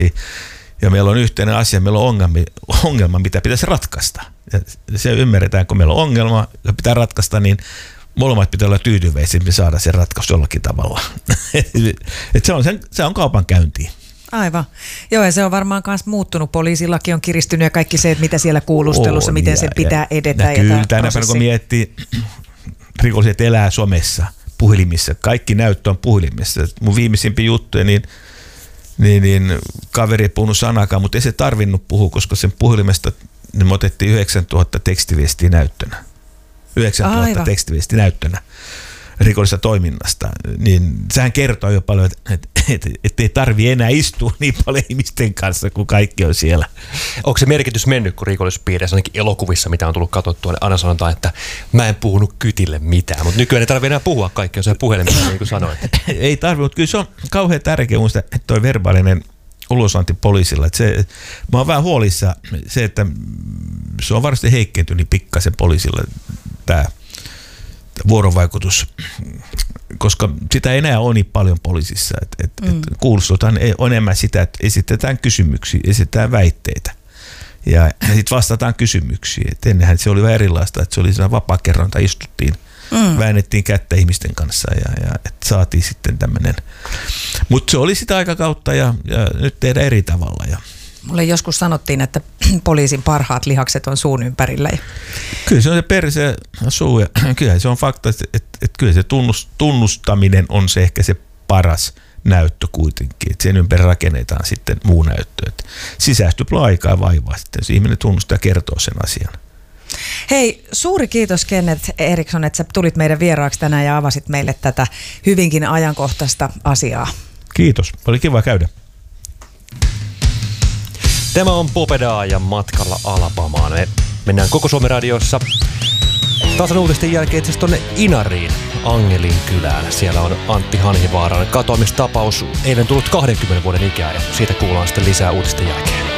Ja meillä on yhteinen asia, meillä on ongelma, mitä pitäisi ratkaista. Ja se ymmärretään, kun meillä on ongelma, joka pitää ratkaista, niin molemmat pitää olla tyytyväisiä, että me saadaan se ratkaisu jollakin tavalla. Se on kaupankäyntiä. Aivan. Joo, ja se on varmaan myös muuttunut. Poliisilaki on kiristynyt ja kaikki se, että mitä siellä kuulustelussa, miten sen pitää edetä. Kyllä, tänä päivänä kun miettii, rikolliset elää somessa, puhelimissa. Kaikki näyttö on puhelimissa. Mun viimeisimpiä juttuja, niin kaveri ei puhunut sanakaan, mutta ei se tarvinnut puhua, koska sen puhelimesta niin me otettiin 9000 tekstiviestiä näyttönä. 9000 tekstiviestiä näyttönä rikollisesta toiminnasta. Niin sehän kertoo jo paljon, että ei tarvitse enää istua niin paljon ihmisten kanssa, kun kaikki on siellä. Onko se merkitys mennyt, kun rikollispiireissä, ainakin elokuvissa, mitä on tullut katsottua, niin aina sanotaan, että mä en puhunut kytille mitään, mutta nykyään ei tarvitse enää puhua kaikkea, jos ei puhelimessa, niin kuin sanoit. Ei tarvitse, mutta kyllä se on kauhean tärkeä muista, että toi verbaalinen ulosanti poliisilla. Mä oon vähän huolissa se, että se on varmasti heikentynyt pikkasen poliisilla tämä vuorovaikutus, koska sitä ei enää ole niin paljon poliisissa. Kuulustelutaan on enemmän sitä, että esitetään kysymyksiä, esitetään väitteitä ja sitten vastataan kysymyksiin. Ennenhän se oli vähän erilaista, että se oli siinä vapaakerronta, istuttiin, väännettiin kättä ihmisten kanssa ja saatiin sitten tämmöinen. Mutta se oli sitä aikakautta ja nyt tehdään eri tavalla. Mulle joskus sanottiin, että poliisin parhaat lihakset on suun ympärillä. Kyllä se on se perse ja suu. Ja kyllä se on fakta, että kyllä se tunnustaminen on se ehkä se paras näyttö kuitenkin. Että sen ympäri rakennetaan sitten muu näyttö. Että sisäistyy aikaa vaivaa sitten, jos ihminen tunnustaa ja kertoo sen asian. Hei, suuri kiitos Kenneth Eriksson, että sä tulit meidän vieraaksi tänään ja avasit meille tätä hyvinkin ajankohtaista asiaa. Kiitos, oli kiva käydä. Tämä on Popedaa ja matkalla Alabamaan. Me mennään Koko Suomen radiossa tasan uutisten jälkeen itse asiassa tuonne Inariin, Angelin kylään. Siellä on Antti Hanhivaaran katoamistapaus, eilen tullut 20 vuoden ikää ja siitä kuullaan sitten lisää uutisten jälkeen.